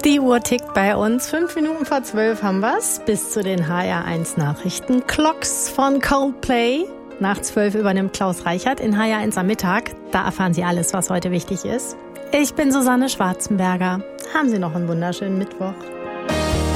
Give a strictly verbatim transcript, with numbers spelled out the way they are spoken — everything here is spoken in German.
Die Uhr tickt bei uns. Fünf Minuten vor zwölf haben wir's. Bis zu den H R eins Nachrichten. Clocks von Coldplay. Nach zwölf übernimmt Klaus Reichert in H R eins am Mittag. Da erfahren Sie alles, was heute wichtig ist. Ich bin Susanne Schwarzenberger. Haben Sie noch einen wunderschönen Mittwoch.